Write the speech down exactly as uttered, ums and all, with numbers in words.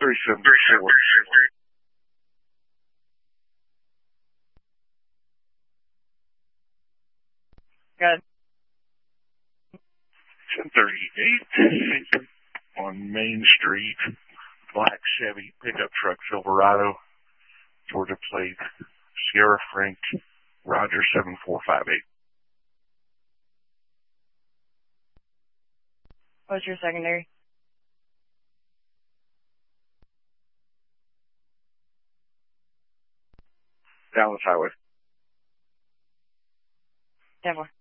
three seven four. Good. ten thirty-eight on Main Street, black Chevy pickup truck Silverado, Georgia plate, Sierra Frank, Roger seven four five eight. What's your secondary? Dallas Highway. ten four.